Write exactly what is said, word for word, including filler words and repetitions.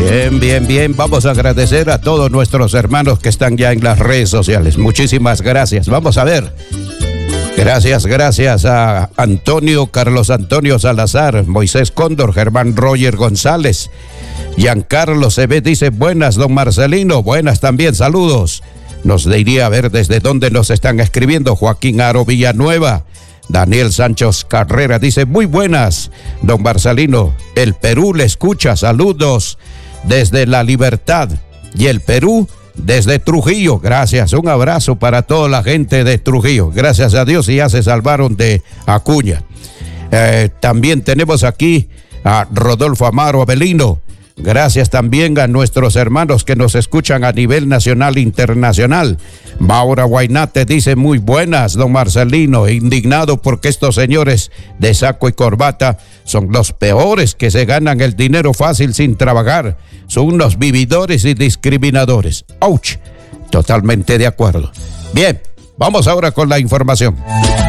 Bien, bien, bien. Vamos a agradecer a todos nuestros hermanos que están ya en las redes sociales. Muchísimas gracias. Vamos a ver. Gracias, gracias a Antonio, Carlos Antonio Salazar, Moisés Cóndor, Germán Roger González, Giancarlo se ve, dice buenas, don Marcelino, buenas también, saludos. Nos diría a ver desde dónde nos están escribiendo. Joaquín Aro Villanueva, Daniel Sánchez Carrera, dice muy buenas, don Marcelino, el Perú le escucha, saludos desde La Libertad y el Perú desde Trujillo, gracias, un abrazo para toda la gente de Trujillo, gracias a Dios y ya se salvaron de Acuña. Eh, también tenemos aquí a Rodolfo Amaro Avelino, gracias también a nuestros hermanos que nos escuchan a nivel nacional e internacional. Maura Guainate dice muy buenas, don Marcelino, indignado porque estos señores de saco y corbata son los peores que se ganan el dinero fácil sin trabajar, son unos vividores y discriminadores. ¡Auch! Totalmente de acuerdo. Bien, vamos ahora con la información.